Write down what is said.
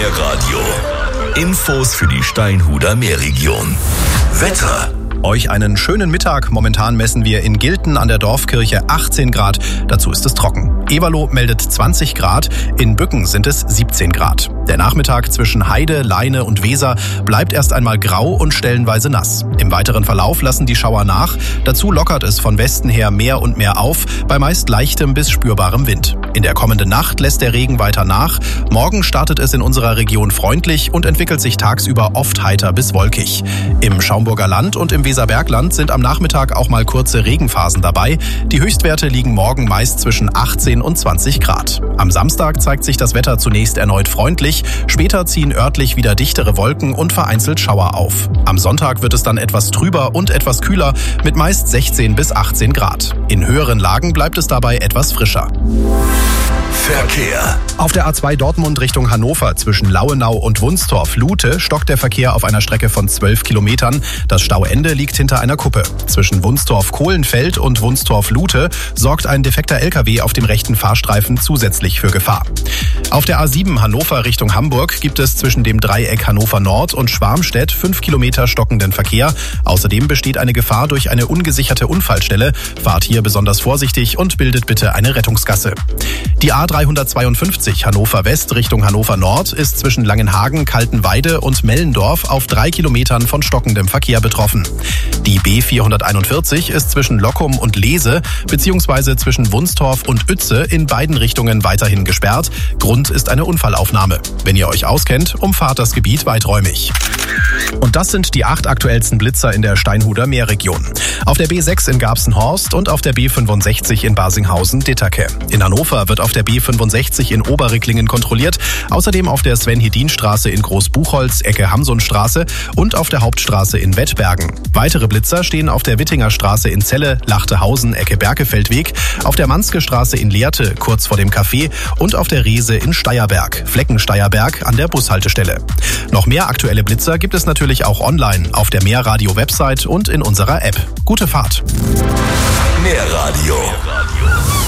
Meerradio. Infos für die Steinhuder Meerregion. Wetter. Euch einen schönen Mittag. Momentan messen wir in Gilten an der Dorfkirche 18 Grad. Dazu ist es trocken. Eberloh meldet 20 Grad. In Bücken sind es 17 Grad. Der Nachmittag zwischen Heide, Leine und Weser bleibt erst einmal grau und stellenweise nass. Im weiteren Verlauf lassen die Schauer nach. Dazu lockert es von Westen her mehr und mehr auf, bei meist leichtem bis spürbarem Wind. In der kommenden Nacht lässt der Regen weiter nach. Morgen startet es in unserer Region freundlich und entwickelt sich tagsüber oft heiter bis wolkig. Im Schaumburger Land und im Weserbergland sind am Nachmittag auch mal kurze Regenphasen dabei. Die Höchstwerte liegen morgen meist zwischen 18 und 20 Grad. Am Samstag zeigt sich das Wetter zunächst erneut freundlich. Später ziehen örtlich wieder dichtere Wolken und vereinzelt Schauer auf. Am Sonntag wird es dann etwas trüber und etwas kühler mit meist 16 bis 18 Grad. In höheren Lagen bleibt es dabei etwas frischer. Verkehr. Auf der A2 Dortmund Richtung Hannover zwischen Lauenau und Wunstorf-Lute stockt der Verkehr auf einer Strecke von 12 Kilometern. Das Stauende liegt hinter einer Kuppe. Zwischen Wunstorf-Kohlenfeld und Wunstorf-Lute sorgt ein defekter LKW auf dem rechten Fahrstreifen zusätzlich für Gefahr. Auf der A7 Hannover Richtung Hamburg gibt es zwischen dem Dreieck Hannover Nord und Schwarmstedt 5 Kilometer stockenden Verkehr. Außerdem besteht eine Gefahr durch eine ungesicherte Unfallstelle. Fahrt hier besonders vorsichtig und bildet bitte eine Rettungsgasse. Die A352 Hannover West Richtung Hannover Nord ist zwischen Langenhagen, Kaltenweide und Mellendorf auf 3 Kilometern von stockendem Verkehr betroffen. Die B441 ist zwischen Lockum und Lese bzw. zwischen Wunstorf und Uetze in beiden Richtungen weiterhin gesperrt. Grund ist eine Unfallaufnahme. Wenn ihr euch auskennt, umfahrt das Gebiet weiträumig. Und das sind die 8 aktuellsten Blitzer in der Steinhuder Meerregion. Auf der B6 in Garbsenhorst und auf der B65 in Barsinghausen-Ditterke. In Hannover wird auf der B65 in Oberricklingen kontrolliert, außerdem auf der Sven-Hedin-Straße in Großbuchholz, Ecke Hamsunstraße und auf der Hauptstraße in Wettbergen. Weitere Blitzer stehen auf der Wittinger Straße in Celle, Lachtehausen, Ecke Berkefeldweg, auf der Manske Straße in Lehrte, kurz vor dem Café und auf der Rehse in Steierberg, Fleckensteierberg an der Bushaltestelle. Noch mehr aktuelle Blitzer gibt es natürlich auch online auf der Meerradio-Website und in unserer App. Gute Fahrt! Meerradio.